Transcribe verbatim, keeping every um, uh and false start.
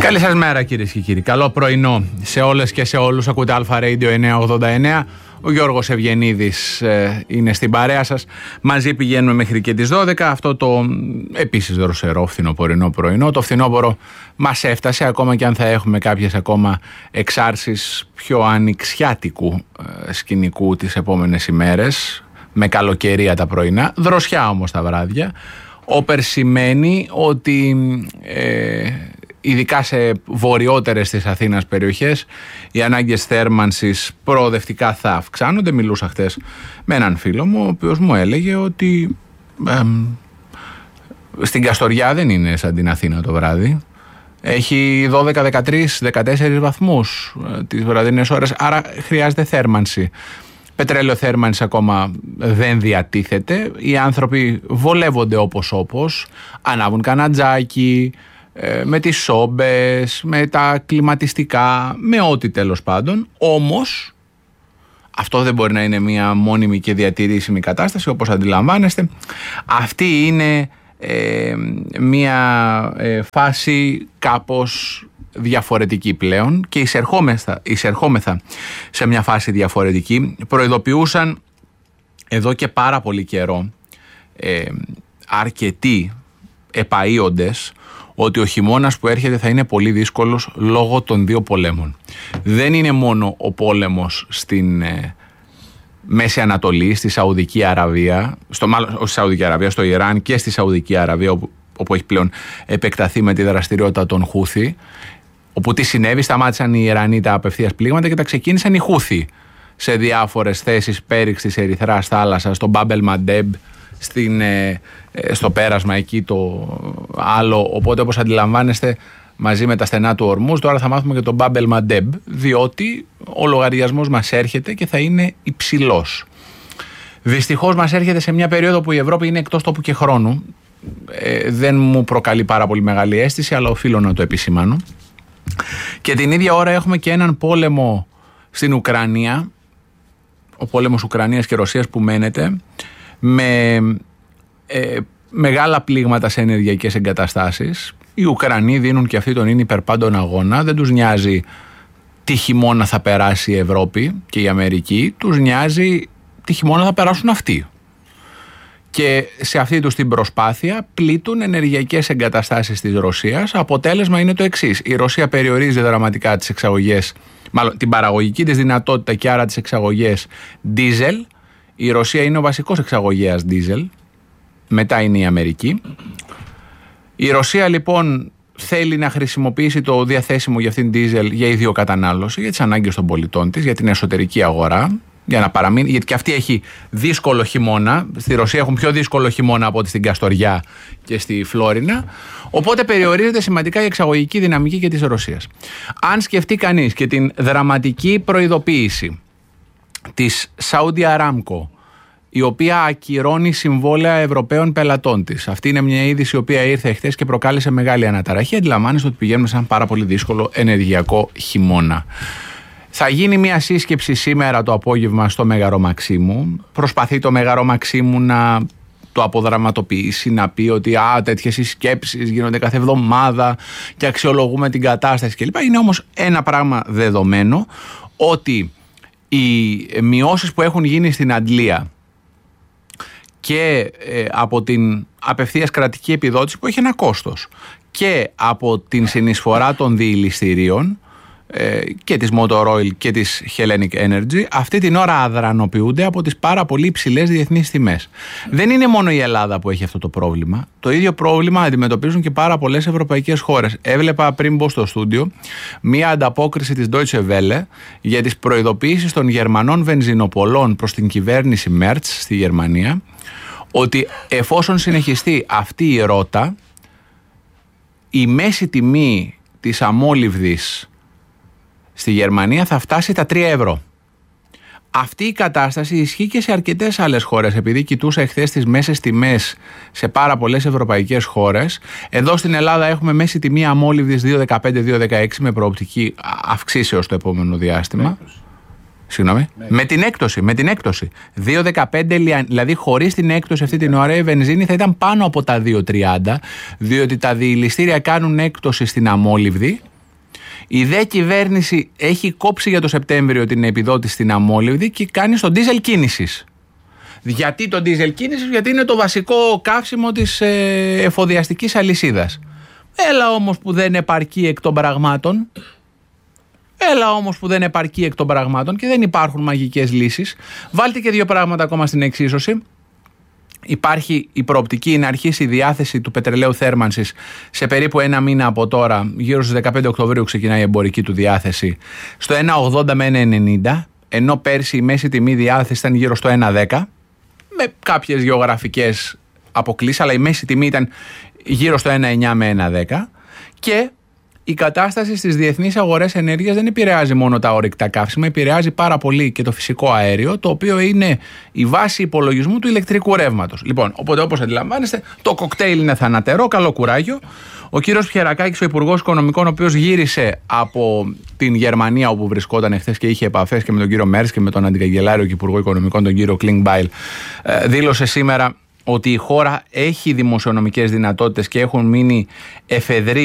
Καλή σας μέρα κυρίες και κύριοι. Καλό πρωινό σε όλες και σε όλους. Ακούτε Αλφα Radio εννιακόσια ογδόντα εννέα. Ο Γιώργος Ευγενίδης ε, είναι στην παρέα σας. Μαζί πηγαίνουμε μέχρι και τις δώδεκα. Αυτό το επίσης δροσερό φθινοπορεινό πρωινό. Το φθινόπωρο μας έφτασε, ακόμα και αν θα έχουμε κάποιες ακόμα εξάρσεις πιο ανοιξιάτικου ε, σκηνικού τις επόμενες ημέρες. Με καλοκαιρία τα πρωινά, δροσιά όμως τα βράδια. Όπερ σημαίνει ότι ε, ειδικά σε βορειότερες της Αθήνας περιοχές οι ανάγκες θέρμανσης προοδευτικά θα αυξάνονται. Μιλούσα χτες με έναν φίλο μου, ο οποίος μου έλεγε ότι ε, στην Καστοριά δεν είναι σαν την Αθήνα το βράδυ. Έχει δώδεκα, δεκατρία, δεκατέσσερα βαθμούς ε, τις βραδινές ώρες, άρα χρειάζεται θέρμανση. Πετρέλαιο θέρμανση ακόμα δεν διατίθεται. Οι άνθρωποι βολεύονται όπως όπως, ανάβουν κανατζάκι, με τις σόμπες, με τα κλιματιστικά, με ό,τι τέλος πάντων. Όμως αυτό δεν μπορεί να είναι μια μόνιμη και διατηρήσιμη κατάσταση, όπως αντιλαμβάνεστε. Αυτή είναι ε, μια ε, φάση κάπως διαφορετική πλέον και εισερχόμεθα, εισερχόμεθα σε μια φάση διαφορετική. Προειδοποιούσαν εδώ και πάρα πολύ καιρό ε, αρκετοί επαΐοντες ότι ο χειμώνας που έρχεται θα είναι πολύ δύσκολος λόγω των δύο πολέμων. Δεν είναι μόνο ο πόλεμος στην ε, Μέση Ανατολή, στη Σαουδική Αραβία, στο, μάλλον στη Σαουδική Αραβία, στο Ιράν και στη Σαουδική Αραβία, όπου, όπου έχει πλέον επεκταθεί με τη δραστηριότητα των Χούθι, όπου τι συνέβη, σταμάτησαν οι Ιρανοί τα απευθείας πλήγματα και τα ξεκίνησαν οι Χούθι σε διάφορες θέσεις πέριξ της Ερυθράς θάλασσας, στο Μπάμπελ Μαντέμπ, στην, ε, στο πέρασμα εκεί το άλλο. Οπότε, όπως αντιλαμβάνεστε, μαζί με τα στενά του Ορμούζ, τώρα θα μάθουμε και τον Μπάμπελ Μαντέμπ, διότι ο λογαριασμός μας έρχεται και θα είναι υψηλός. Δυστυχώς μας έρχεται σε μια περίοδο που η Ευρώπη είναι εκτός τόπου και χρόνου. Ε, δεν μου προκαλεί πάρα πολύ μεγάλη αίσθηση, αλλά οφείλω να το επισημάνω. Και την ίδια ώρα έχουμε και έναν πόλεμο στην Ουκρανία, ο πόλεμος Ουκρανίας και Ρωσίας που μένεται, με ε, μεγάλα πλήγματα σε ενεργειακές εγκαταστάσεις. Οι Ουκρανοί δίνουν και αυτοί τον είναι υπερπάντων αγώνα. Δεν τους νοιάζει τι χειμώνα θα περάσει η Ευρώπη και η Αμερική, τους νοιάζει τι χειμώνα θα περάσουν αυτοί. Και σε αυτή τους την προσπάθεια πλήττουν ενεργειακές εγκαταστάσεις της Ρωσίας. Αποτέλεσμα είναι το εξής: η Ρωσία περιορίζει δραματικά τις εξαγωγές, μάλλον την παραγωγική της δυνατότητα και άρα τις εξαγωγές ντίζελ. Η Ρωσία είναι ο βασικός εξαγωγέας ντίζελ, μετά είναι η Αμερική. Η Ρωσία λοιπόν θέλει να χρησιμοποιήσει το διαθέσιμο για αυτήν την ντίζελ για ιδιοκατανάλωση, για τις ανάγκες των πολιτών της, για την εσωτερική αγορά, για να παραμείνει, γιατί και αυτή έχει δύσκολο χειμώνα. Στη Ρωσία έχουν πιο δύσκολο χειμώνα από ό,τι στην Καστοριά και στη Φλόρινα. Οπότε περιορίζεται σημαντικά η εξαγωγική δυναμική και της Ρωσίας. Αν σκεφτεί κανείς και την δραματική προειδοποίηση της Saudi Aramco, η οποία ακυρώνει συμβόλαια Ευρωπαίων πελατών της. Αυτή είναι μια είδηση η οποία ήρθε χθες και προκάλεσε μεγάλη αναταραχή. Αντιλαμβάνεστε ότι πηγαίνουμε σε ένα πάρα πολύ δύσκολο ενεργειακό χειμώνα. Θα γίνει μια σύσκεψη σήμερα το απόγευμα στο Μέγαρο Μαξίμου. Προσπαθεί το Μέγαρο Μαξίμου να το αποδραματοποιήσει, να πει ότι α, τέτοιες συσκέψεις γίνονται κάθε εβδομάδα και αξιολογούμε την κατάσταση κλπ. Είναι όμως ένα πράγμα δεδομένο, ότι οι μειώσεις που έχουν γίνει στην Αντλία και ε, από την απευθείας κρατική επιδότηση που έχει ένα κόστος και από την συνεισφορά των διηληστηρίων ε, και της Motor Oil και της Hellenic Energy, αυτή την ώρα αδρανοποιούνται από τις πάρα πολύ υψηλές διεθνείς τιμές. Δεν είναι μόνο η Ελλάδα που έχει αυτό το πρόβλημα. Το ίδιο πρόβλημα αντιμετωπίζουν και πάρα πολλές ευρωπαϊκές χώρες. Έβλεπα πριν μπω στο στούντιο μία ανταπόκριση της Deutsche Welle για τις προειδοποιήσεις των Γερμανών βενζινοπολών προς την κυβέρνηση Merz στη Γερμανία, ότι εφόσον συνεχιστεί αυτή η ρότα, η μέση τιμή της αμόλυβδης στη Γερμανία θα φτάσει τα τρία ευρώ. Αυτή η κατάσταση ισχύει και σε αρκετές άλλες χώρες. Επειδή κοιτούσα εχθές τις μέσες τιμές σε πάρα πολλές ευρωπαϊκές χώρες, εδώ στην Ελλάδα έχουμε μέση τιμή αμόλυβδης δύο δεκαπέντε δύο δεκαέξι με προοπτική αυξήσεως το επόμενο διάστημα. Συγγνώμη. Με, με την έκπτωση. Με την έκπτωση. δύο δεκαπέντε, δηλαδή χωρίς την έκπτωση αυτή την ώρα η βενζίνη θα ήταν πάνω από τα δύο τριάντα, διότι τα διηληστήρια κάνουν έκπτωση στην αμόλυβδη Η δε κυβέρνηση έχει κόψει για το Σεπτέμβριο την επιδότηση στην αμόλυβδη και κάνει στο ντίζελ κίνησης. Γιατί το ντίζελ κίνησης? Γιατί είναι το βασικό καύσιμο της ε, εφοδιαστικής αλυσίδας. Έλα όμως που δεν επαρκεί εκ των πραγμάτων. Έλα όμως που δεν επαρκεί εκ των πραγμάτων και δεν υπάρχουν μαγικές λύσεις. Βάλτε και δύο πράγματα ακόμα στην εξίσωση. Υπάρχει η προοπτική να αρχίσει η διάθεση του πετρελαίου θέρμανσης σε περίπου ένα μήνα από τώρα, γύρω στις δεκαπέντε Οκτωβρίου ξεκινάει η εμπορική του διάθεση, στο ένα ογδόντα με ένα ενενήντα, ενώ πέρσι η μέση τιμή διάθεση ήταν γύρω στο ένα δέκα, με κάποιες γεωγραφικές αποκλίσεις, αλλά η μέση τιμή ήταν γύρω στο ένα εννιά με ένα δέκα. Και η κατάσταση στις διεθνείς αγορές ενέργειας δεν επηρεάζει μόνο τα ορυκτά καύσιμα, επηρεάζει πάρα πολύ και το φυσικό αέριο, το οποίο είναι η βάση υπολογισμού του ηλεκτρικού ρεύματος. Λοιπόν, οπότε όπως αντιλαμβάνεστε, το κοκτέιλ είναι θανατερό, καλό κουράγιο. Ο κύριος Πιερακάκης, ο Υπουργός Οικονομικών, ο οποίος γύρισε από την Γερμανία όπου βρισκόταν εχθές και είχε επαφές και με τον κύριο Μέρς και με τον Αντικαγκελάριο και Υπουργό Οικονομικών, τον κύριο Κλινγκμπάιλ, δήλωσε σήμερα ότι η χώρα έχει δημοσιονομικές δυνατότητες και έχουν μείνει εφεδροί